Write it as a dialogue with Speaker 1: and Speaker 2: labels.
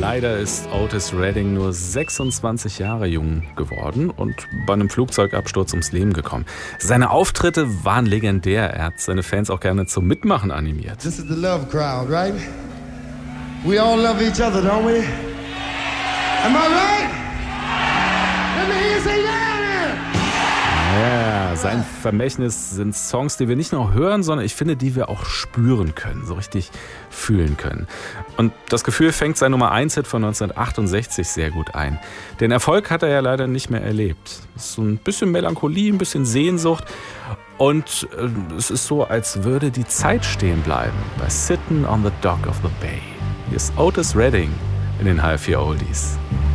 Speaker 1: Leider ist Otis Redding nur 26 Jahre jung geworden und bei einem Flugzeugabsturz ums Leben gekommen. Seine Auftritte waren legendär. Er hat seine Fans auch gerne zum Mitmachen animiert.
Speaker 2: This is the love crowd, right? We all love each other, don't we? Am I right? Let me hear you say yeah!
Speaker 1: Ja, sein Vermächtnis sind Songs, die wir nicht nur hören, sondern ich finde, die wir auch spüren können, so richtig fühlen können. Und das Gefühl fängt sein Nummer-1-Hit von 1968 sehr gut ein. Den Erfolg hat er ja leider nicht mehr erlebt. Es ist so ein bisschen Melancholie, ein bisschen Sehnsucht und es ist so, als würde die Zeit stehen bleiben bei Sitting on the Dock of the Bay. Hier ist Otis Redding in den HR4 Oldies.